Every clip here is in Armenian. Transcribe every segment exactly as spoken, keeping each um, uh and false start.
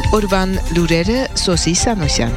Օրվան լուրերը Սոսի Սանոսյան։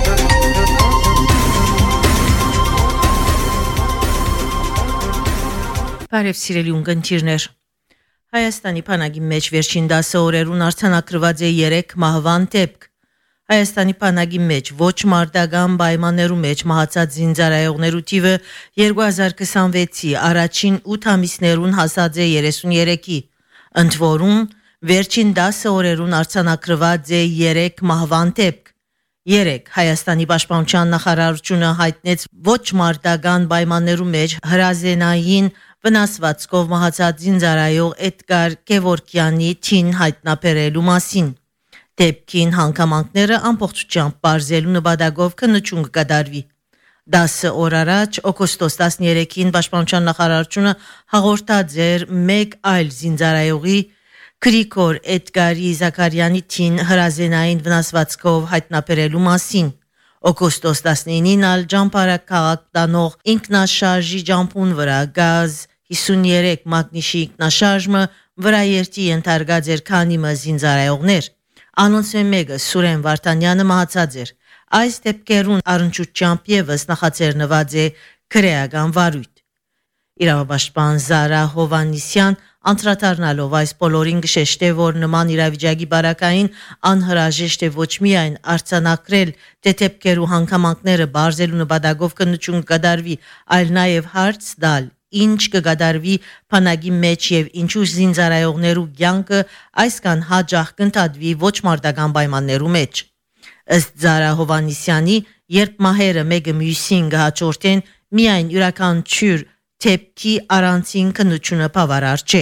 Բարև սիրելի ունկնդիրներ։ Հայաստանի բանակի մեջ վերջին դասը օրերուն արձանագրված է երեք մահվան դեպք։ Հայաստանի բանակի մեջ ոչ մարտական պայմաններու մեջ մահացած զինծառայողներու թիվը երկու հազար քսանվեցի առաջին ութ ամիսներուն հասած է երեսուներեքի, ընդ որում վերջին դասը օրերուն արձանագրված է երեք մահվան դեպք։ Երեք Հայաստանի պաշտպանության նախարարությունը հայտնեց ոչ մարտական պայմաններու մեջ հրազենային վնասվածքով մահացած զինծառայող Էդգար Գևորգյանի թին հայտնաբերելու մասին։ Դեպքին հանգամանքները ամբողջությամբ բարձելու նպատակով քննություն կկատարվի։ Դասը օր առաջ օգոստոս տասներեքին պաշտպանության նախարարությունը հաղորդած էր մեկ այլ զինծառայողի Գրիգոր Էդգարի Զաքարյանի թին հրազենային վնասվածքով հայտնաբերելու մասին։ Օգոստոս տասնինին ալ Ջամփարակ քաղաք տանող ինքնաշարժի ջամփուն վրա գազ հիսուներեք մագնիշի ինքնաշարժը վրա երթի ենթարկած էր քանի մը զինծառայողներ։ Անոնց մեկը Սուրեն Վարդանյանը մահացած էր։ Այս դեպքերուն առնչությամբ եւս նախաձեռնված է քրեական վարույթ։ Իրավապաշտպան Զարա Հովանիսյան անդրադառնալով այս բոլորին գշեշտե, որ նման իրավիճակի բարակային անհրաժեշտ է ոչ միայն արձանագրել դեպքերու հանգամանքները բարձելու նպատակով քննություն կդարվի, այլ նաև հարց տալ, ինչ կգադարվի բանակի մեջ եւ ինչու զինծառայողներու կյանքը այսքան հաջող կընդհատվի ոչ մարտական պայմաններու մեջ։ Ըստ Զարա Հովանիսյանի, երբ մահերը մեկը մյուսին կհաջորդեն, միայն յուրաքանչյուր դեպքի առանցին քննությունը բավարար չէ։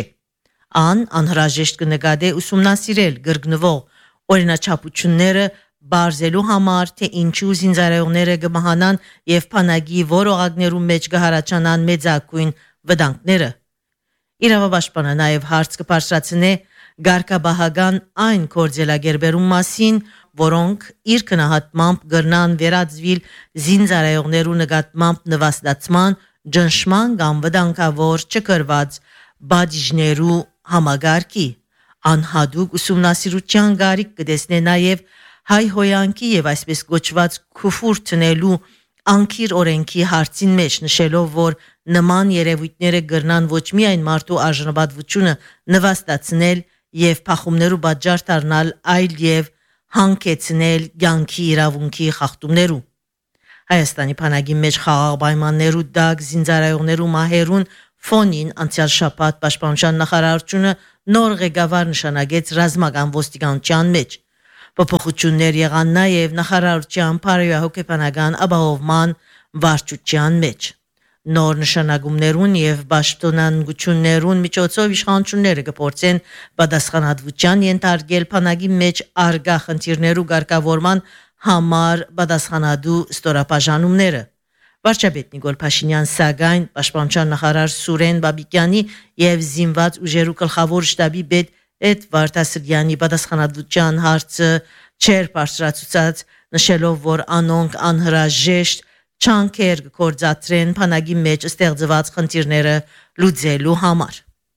Ան անհրաժեշտ կնկատի ուսումնասիրել գրգնվող օրինաչափությունները բարձելու համար, թե ինչու զինծառայողները կմահանան եւ բանակի որողակներու մեջ կհարաճանան մեծակույն վտանգները։ Իրավապաշտպանը նաեւ հարց կբարձրացնե գարկաբահական այն կորձելագերբերում մասին, որոնք իր քնահատմամբ գրնան վերածվիլ զինծառայողներու նկատմամբ նվաստացման, ջնշման կամ վտանգավոր չկրված բաժներու համագարկի։ Անհատուկ ուսումնասիրության գարիք կտեսնե նաև հայ հոյանքի եւ այսպես կոչված քուֆուր տնելու անկիր օրենքի հարցին մեջ, նշելով, որ նման երևույթները գրնան ոչ միայն մարդու արժանապատվությունը նվաստացնել եւ փախումներու պատճառ դառնալ, այլ եւ հանգեցնել կյանքի իրավունքի խախտումներու։ Հայաստանի բանակի մեջ խաղաղ պայմաններու դակ զինծառայողներու մահերուն ֆոնին անցյալ շաբաթ պաշտպանության նախարարությունը նոր ղեկավար նշանակեց ռազմական ոստիկանության մեջ։ Փոփոխություններ եղան նաև նախարարության բարոյահոգեբանական ապահովման վարչության մեջ։ Նոր նշանակումներուն եւ պաշտոնանկություններուն միջոցով իշխանությունները կփորձեն պատասխանատվության ենթարկել բանակի մեջ արգա խնդիրներու ղեկավարման համար պատասխանատու ստորաբաժանումները։ Վարչապետ Նիկոլ Փաշինյան սակայն պաշտպանության նախարար Սուրեն Բաբիկյանի եւ զինված ուժերու գլխավոր շտաբի պետ Էդվարդ Ասրյանի պատասխանատվության հարցը չեր բարձրացուցած, նշելով, որ անոնք անհրաժեշտ չանքեր կործադրեն բանակի մեջ ստեղծված խնդիրները լուծելու համար։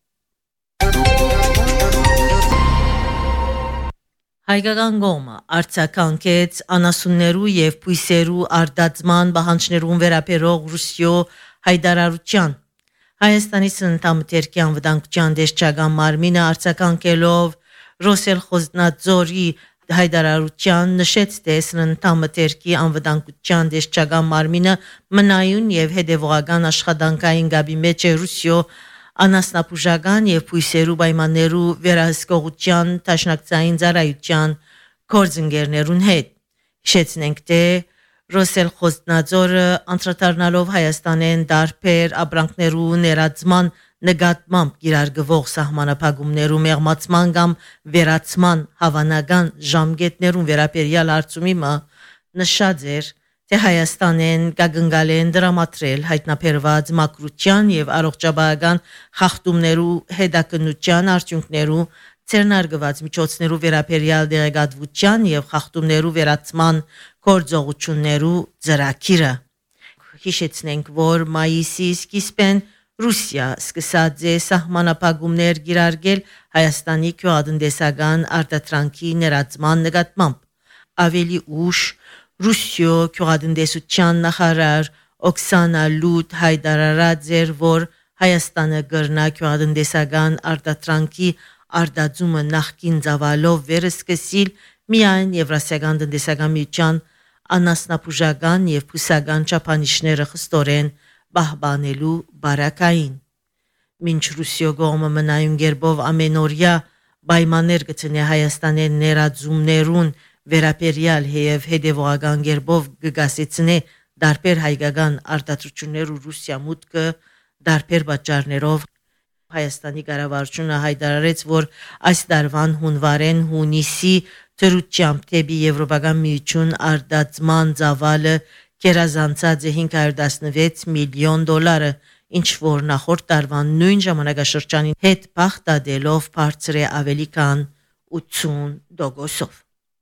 Հայկական կողմը արձագանքեց անասուններու եւ բույսերու արտադրման պահանջներուն վերաբերող Ռուսիո հայտարարության։ Հայաստանի սննդամթերքի անվտանգության դեսչական մարմինը արձագանքելով Ռոսելխոզնաձորի հայտարարության նշեց, թե սննդամթերքի անվտանգության դեսչական մարմինը մնայուն եւ հետեւողական աշխատանքային գաբի մեջ է Ռուսիո անասնապուժական եւ բույսերու պայմաններու վերահսկողության տաշնակցային ծառայության կորձընկերներուն հետ։ Հիշեցնենք, թե Ռոսելխոզնաձորը անդրադառնալով Հայաստանեն դարբեր ապրանքներու ներածման նկատմամբ կիրարգվող սահմանափակումներու մեղմացման կամ վերացման հավանական ժամկետներուն վերաբերյալ հարցումի մը նշած էր, թե Հայաստանեն կգնգալեն դրամատրել հայտնաբերված մակրության եւ առողջապահական խախտումներու հետաքննության արդյունքներու ցերնարգված միջոցներու վերաբերյալ դեղեկատվության եւ խախտումներու վերացման գործողություններու ծրագիրը։ Հիշեցնենք, որ մայիսի սկիզբեն Ռուսիա սկսած է սահմանափակումներ գիրարգել Հայաստանի գյուղատնտեսական արտադրանքի ներածման նկատմամբ։ Ավելի ուշ Ռուսիո գյուղատնտեսության նախարար Օքսանա Լուտ հայտարարած էր, որ Հայաստանը կրնա գյուղատնտեսական արտադրանքի արտադրումը նախկին ծավալով վերսկսիլ միայն Եվրասիական տնտեսական միության անասնապուժական եւ փուսական չափանիշները խստորեն պահպանելու բարակային։ Մինչ Ռուսիո կողմը մնայուն գերբով ամենօրյա պայմաններ գտնի Հայաստանի ներածումներուն վերապերյալ եւ հետեւողական գերբով կգասեցնե դարբեր հայկական արտադրություններ ու Ռուսիա մուտքը դարբեր պատճառներով Հայաստանի կառավարությունը հայտարարեց, որ այս տարվան հունվարեն հունիսի թրուճամբ թեպի Եվրոպական միություն արտադրման ծավալը գերազանցած է հինգ հարյուր տասնվեց միլիոն դոլարը, ինչ որ նախորդ տարվան նույն ժամանակաշրջանի հետ բախտադելով բարձր է ավելի քան ութսուն տոկոսով։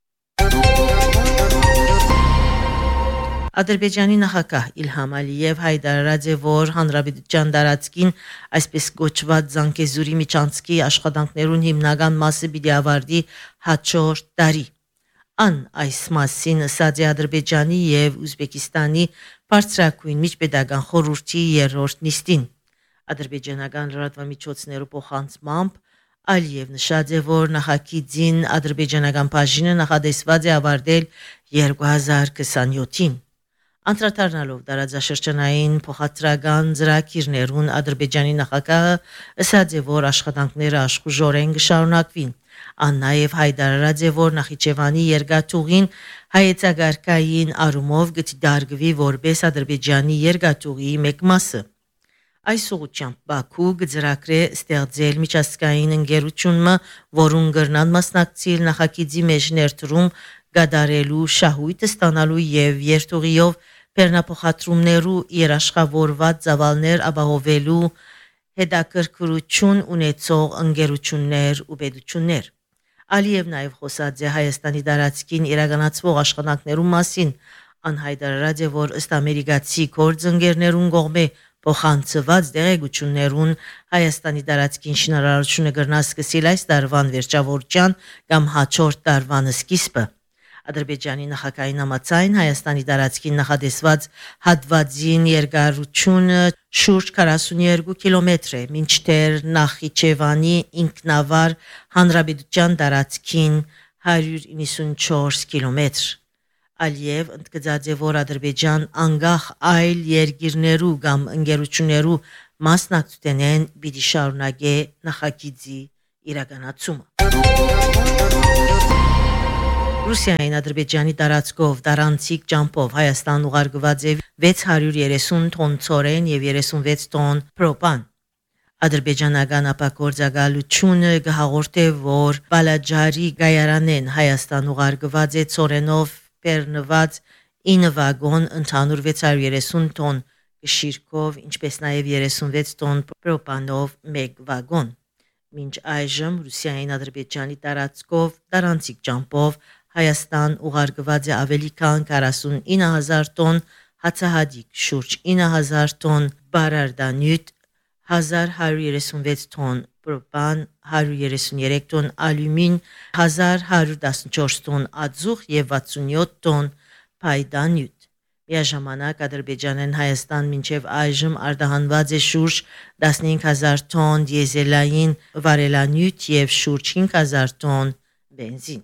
Ադրբեջանի նախագահ Իլհամ Ալիև հայտարարած է, որ հանրապետության տարածքին այսպես կոչված Զանգեզուրի միջանցքի աշխատանքներուն հիմնական մասը պիտի ավարտի հաջորդ տարի։ Ան այս մասին ասաց է Ադրբեջանի եւ Ուզբեկիստանի բարձրակույն միջպետական խորհրդի երրորդ նիստին։ Ադրբեջանական լրատվամիջոցներու փոխանցմամբ Ալիև նշած է, որ նախագիծին ադրբեջանական բաժինը նախադեсված է ավարտել երկու հազար քսանյոթին։ Անդրադառնալով տարածաշրջանային փոխադրական ծրագիրներուն Ադրբեջանի նախագահը ասաց է, որ աշխատանքները աշխուժորեն կշարունակվին։ Ան նաև հայտարարած է, որ Նախիջևանի երկաթուղին հայեցակարգային առումով կդարգվի որպես Ադրբեջանի երկաթուղիի մեկ մասը։ Այս ուղղությամբ Բաքու կձեռագրե ստեղծել միջազգային ընկերությունը, որուն կրնան մասնակցել նախագիծի մեջ ներդրում կատարելու շահույթը ստանալու եւ երթուղիով բեռնափոխադրումներու երաշխավորված ծավալներ ապահովելու հետաքրքրություն ունեցող ընկերություններ ու պետություններ։ Ալիև նաև խոսած է Հայաստանի տարածքին իրականացվող աշխատանքներու մասին, անհայտարարած է, որ ըստ ամերիկացի գործընկերներուն կողմէ փոխանցված դեղեցություններուն Հայաստանի տարածքին շինարարությունը կրնա սկսել այս տարվան վերջավորության կամ հաջորդ տարվան սկիզբը։ Ադրբեջանի նախագահի համաձայն Հայաստանի տարածքին նախադեсված հատվածին երկարությունը շուրջ քառասունյոթ կիլոմետր է, մինչդեռ Նախիջևանի ինքնավար հանրապետության տարածքին հարյուր իննսունչորս կիլոմետր։ Ալիև ընդգծած է, որ Ադրբեջան անգախ այլ երկիրներու կամ ընկերություններու մասնակցութենեն պիտի շարունակե նախագիծի իրականացումը։ Ռուսիային Ադրբեջանի տարածքով տարանցիկ ճամփով Հայաստան ուղարկված է վեց հարյուր երեսուն տոն ցորեն եւ երեսունվեց տոն պրոպան։ Ադրբեջանական ապագործակալությունը կհաղորդե, որ Բալաջարի գայարանեն Հայաստան ուղարկված է ցորենով բեռնված ինը վագոն ընդհանուր վեց հարյուր երեսուն տոն գշիրքով, ինչպես նաև երեսունվեց տոն պրոպանով մեկ վագոն։ Մինչ այժմ Ռուսիային Ադրբեջանի տարածքով տարանցիկ ճամփով Հայաստան ուղարկված է ավելի քան քառասունինը հազար տոն հացահատիկ, շուրջ ինը հազար տոն բարարդանյութ, հազար հարյուր երեսունվեց տոն պրոպան, հարյուր երեսունյոթ տոն ալյումին, հազար հարյուր տասնչորս տոն ածուխ եւ վաթսունյոթ տոն փայդանյութ։ Միաժամանակ Ադրբեջանեն Հայաստան մինչև այժմ արտահանված է շուրջ տասնհինգ հազար տոն դիեզելային վարելանյութ եւ շուրջ հինգ հազար տոն բենզին։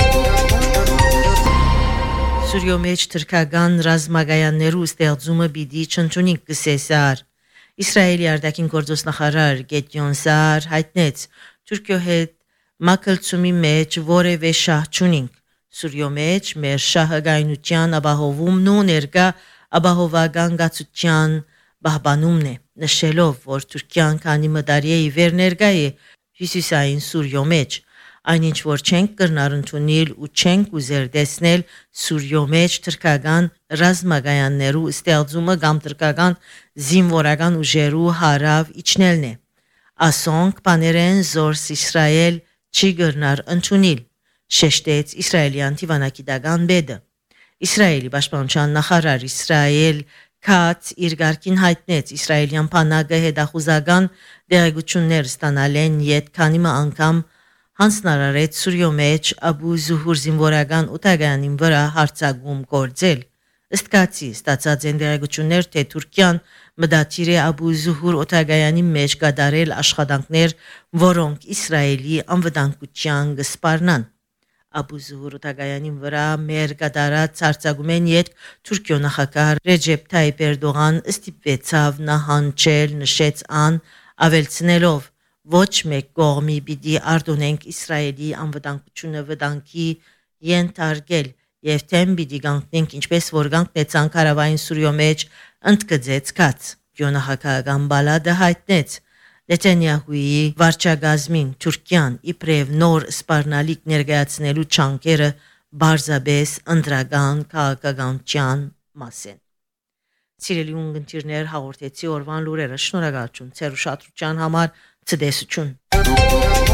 Սուրիո մեջ թրքական ռազմագայաններու ստեղծումը պիտի չընդունի կսեսար։ Իսրայելի արտաքին գործոստ նախարար Գեդեոն Սար հայտնեց Թուրքիո հետ մակլցումի մեջ որևէ շահ չունենք։ Սուրիո մեջ մեր շահը գայնության ապահովումն ու ներկա ապահովական գացության պահպանումն է, նշելով, որ Թուրքիան քանի մտարի է իվեր ներկա է հյուսիսային Սուրիո մեջ, այնինչ որ չենք կրնար ընդունել ու չենք ուզեր տեսնել Սուրիո մեջ թրքական ռազմագայաններու ստեղծումը կամ թրքական զինվորական ուժերու հարավ իջնելն է։ Ասոնք բաներեն զորս Իսրայել չի կրնար ընդունել, շեշտեց իսրայելյան դիվանագիտական բեդը։ Իսրայելի պաշտպանության նախարար Իսրայել Քաց իր գարկին հայտնեց իսրայելյան բանակը հետախուզական դեղեցություններ ստանալ են յետ քանիմը անգամ հանձնարարեց Սուրիո մեջ Աբու Զուհուր զինվորական օտարյանին վրա հարձակում գործել ըստ կացի ստացած են դեղեցություններ թե Թուրքիան մտադիր է Աբու Զուհուր օտարյանի մեջ կատարել աշխատանքներ որոնք Իսրայելի անվտանգության կսպառնան Աբու Զուհուր օտարյանին վրա մեր կատարած հարձակումեն յետ Թուրքիո նախագահ Ռեջեփ Թայիփ Էրդողան ստիպվեցավ նահանջել նշեց ան ավելցնելով ոչ մեկ կողմի պիտի արտոնենք Իսրայելի անվտանգությունը վտանգի ենթարկել եւ թեմ պիտի գանքնենք ինչպես որ գանքնեցան Կարավային Սուրիո մեջ ընդգծեց Քաց Գյոնահակական բալադը հայտնեց Նեթանյահուի վարչագազմին Թուրքիան իբրև նոր սպառնալիք ներկայացնելու չանքերը բարձաբես ընդրական քաղաքականության մասեն Սիրելի ունգընտիրներ հաղորդեցի օրվան լուրերը շնորհակալություն ցեր ուշադրության համար ցտեսություն